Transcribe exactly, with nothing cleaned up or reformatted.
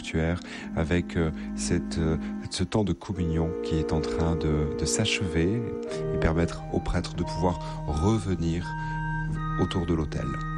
sanctuaire avec euh, cette, euh, ce temps de communion qui est en train de, de s'achever et permettre aux prêtres de pouvoir revenir autour de l'autel.